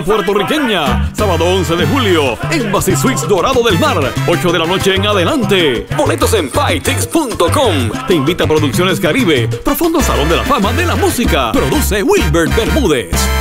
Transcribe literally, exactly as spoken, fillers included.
Puertorriqueña, sábado once de julio, Embassy Suites Dorado del Mar, ocho de la noche en adelante. Boletos en Pytix punto com. Te invita a Producciones Caribe, profundo Salón de la Fama de la Música. Produce Wilbert Bermúdez.